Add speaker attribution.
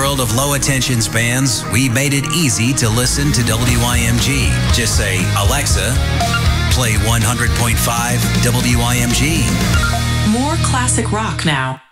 Speaker 1: world of low attention spans, we made it easy to listen to WYMG. Just say, Alexa, play 100.5 WYMG.
Speaker 2: More classic rock now.